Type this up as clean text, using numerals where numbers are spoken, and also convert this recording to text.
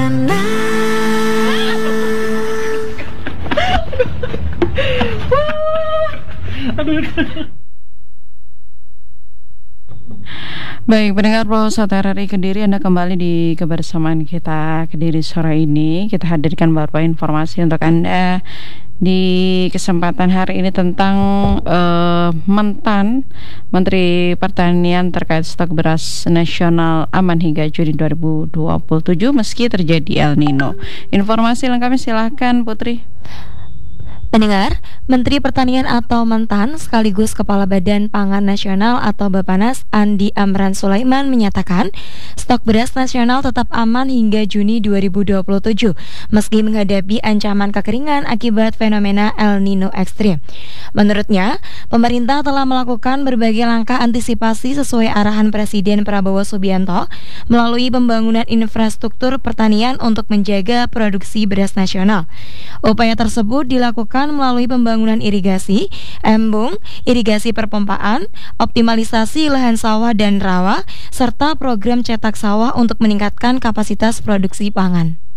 sana. Baik, pendengar Pulsa RRI Kediri, Anda kembali di kebersamaan kita Kediri sore ini. Kita hadirkan beberapa informasi untuk Anda di kesempatan hari ini tentang mantan Menteri Pertanian terkait stok beras nasional aman hingga Juni 2027 meski terjadi El Nino. Informasi lengkapnya silahkan Putri. Pendengar, Menteri Pertanian atau mantan sekaligus Kepala Badan Pangan Nasional atau Bappenas Andi Amran Sulaiman menyatakan stok beras nasional tetap aman hingga Juni 2027 meski menghadapi ancaman kekeringan akibat fenomena El Nino ekstrim. Menurutnya, pemerintah telah melakukan berbagai langkah antisipasi sesuai arahan Presiden Prabowo Subianto melalui pembangunan infrastruktur pertanian untuk menjaga produksi beras nasional. Upaya tersebut dilakukan melalui pembangunan irigasi, embung, irigasi perpompaan, optimalisasi lahan sawah dan rawa, serta program cetak sawah untuk meningkatkan kapasitas produksi pangan.